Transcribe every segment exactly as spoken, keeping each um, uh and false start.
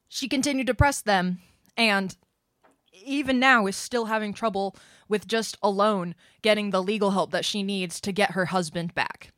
she continued to press them, and even now is still having trouble with just alone getting the legal help that she needs to get her husband back.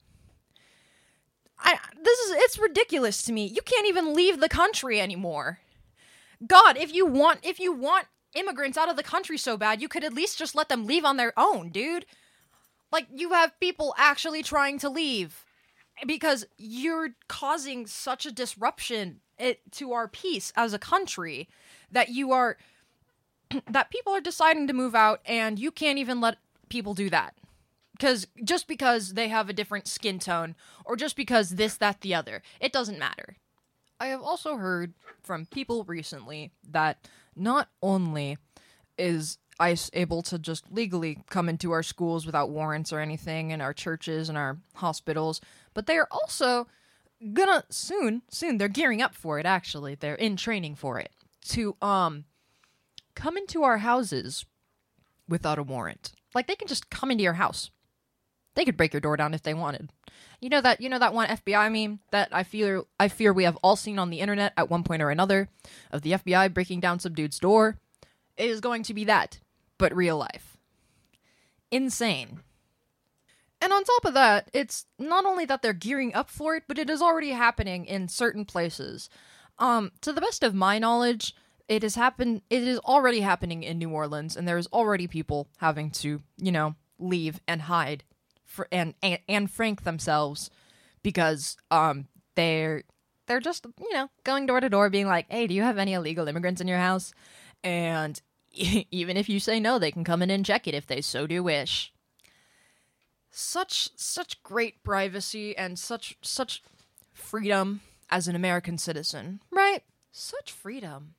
I, this is, it's ridiculous to me. You can't even leave the country anymore. God, if you want, if you want immigrants out of the country so bad, you could at least just let them leave on their own, dude. Like, you have people actually trying to leave because you're causing such a disruption it, to our peace as a country that you are, that people are deciding to move out, and you can't even let people do that. Because just because they have a different skin tone, or just because this, that, the other, it doesn't matter. I have also heard from people recently that not only is ICE able to just legally come into our schools without warrants or anything, in our churches and our hospitals, but they are also gonna soon, soon, they're gearing up for it, actually. They're in training for it. To, um, come into our houses without a warrant. Like, they can just come into your house. They could break your door down if they wanted. You know that you know that one F B I meme that I fear I fear we have all seen on the internet at one point or another, of the F B I breaking down some dude's door? It is going to be that, but real life. Insane. And on top of that, it's not only that they're gearing up for it, but it is already happening in certain places. Um, to the best of my knowledge, it has happened. It is already happening in New Orleans, and there's already people having to, you know, leave and hide. For, and, and and frank themselves because um they're they're just, you know, going door to door being like, hey, do you have any illegal immigrants in your house? And even if you say no, they can come in and check it if they so do wish. Such such great privacy and such such freedom as an American citizen, right? Such freedom.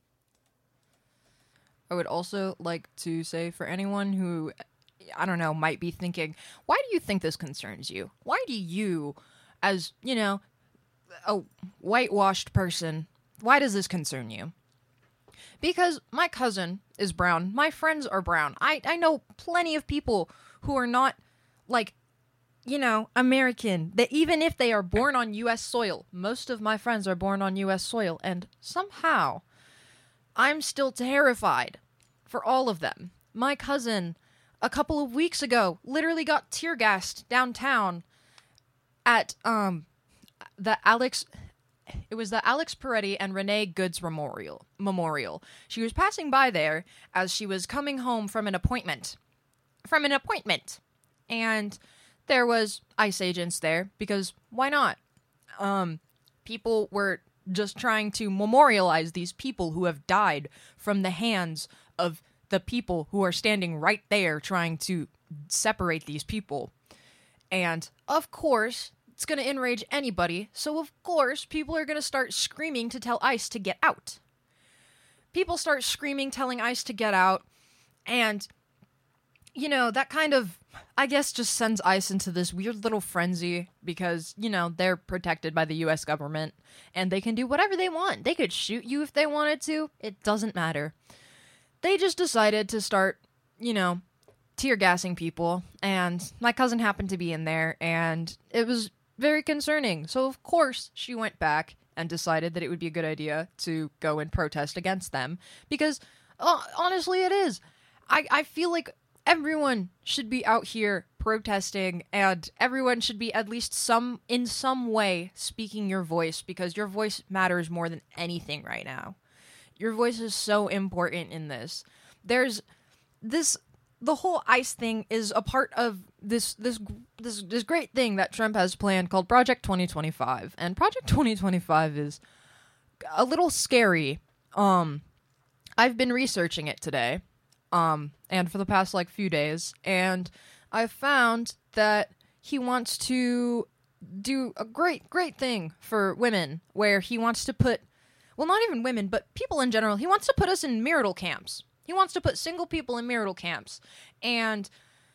I would also like to say, for anyone who, I don't know, might be thinking, why do you think this concerns you? Why do you, as, you know, a whitewashed person, why does this concern you? Because my cousin is brown. My friends are brown. I, I know plenty of people who are not, like, you know, American. That even if they are born on U S soil, most of my friends are born on U S soil, and somehow I'm still terrified for all of them. My cousin, a couple of weeks ago, literally got tear gassed downtown at um the Alex it was the Alex Peretti and Renee Goods Memorial Memorial. She was passing by there as she was coming home from an appointment. From an appointment. And there was ICE agents there because why not? Um people were just trying to memorialize these people who have died from the hands of the people who are standing right there trying to separate these people. And, of course, it's going to enrage anybody, so of course people are going to start screaming to tell ICE to get out. People start screaming, telling ICE to get out, and, you know, that kind of, I guess, just sends ICE into this weird little frenzy because, you know, they're protected by the U S government, and they can do whatever they want. They could shoot you if they wanted to. It doesn't matter. They just decided to start, you know, tear gassing people, and my cousin happened to be in there, and it was very concerning. So, of course, she went back and decided that it would be a good idea to go and protest against them, because, uh, honestly, it is. I, I feel like everyone should be out here protesting, and everyone should be at least some, in some way, speaking your voice, because your voice matters more than anything right now. Your voice is so important in this. There's this, the whole ICE thing is a part of this, this, this, this great thing that Trump has planned called Project twenty twenty-five. And Project twenty twenty-five is a little scary. Um, I've been researching it today, um, and for the past, like, few days, and I found that he wants to do a great, great thing for women, where he wants to put, well, not even women, but people in general. He wants to put us in marital camps. He wants to put single people in marital camps. And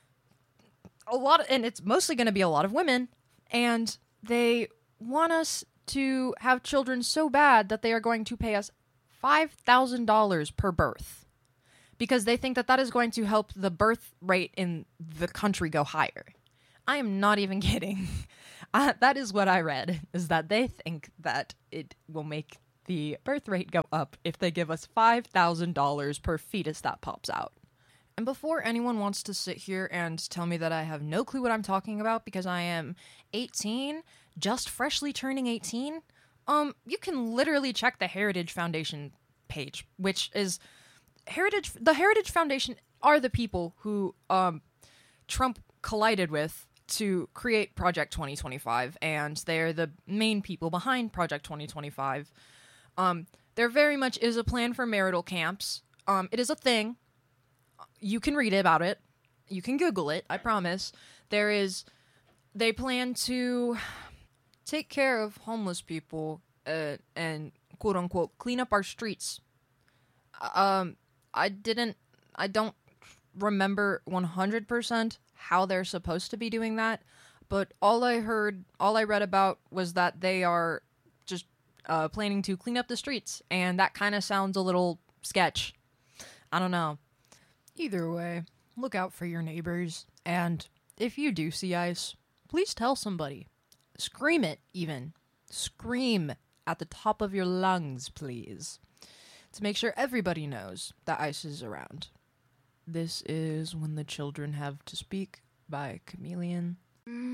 a lot of, and it's mostly going to be a lot of women. And they want us to have children so bad that they are going to pay us five thousand dollars per birth. Because they think that that is going to help the birth rate in the country go higher. I am not even kidding. Uh, that is what I read, is that they think that it will make the birth rate go up if they give us five thousand dollars per fetus that pops out. And before anyone wants to sit here and tell me that I have no clue what I'm talking about because I am eighteen, just freshly turning eighteen, um, you can literally check the Heritage Foundation page, which is Heritage. The Heritage Foundation are the people who um, Trump collided with to create Project twenty twenty-five, and they're the main people behind Project twenty twenty-five. Um, there very much is a plan for marital camps. Um, it is a thing. You can read about it. You can Google it, I promise. There is... They plan to take care of homeless people uh, and, quote-unquote, clean up our streets. Um, I didn't... I don't remember one hundred percent how they're supposed to be doing that, but all I heard, all I read about was that they are just uh, planning to clean up the streets, and that kind of sounds a little sketch. I don't know. Either way, look out for your neighbors, and if you do see ice, please tell somebody. Scream it, even. Scream at the top of your lungs, please, to make sure everybody knows that ice is around. This is When the Children Have to Speak by Chameleon.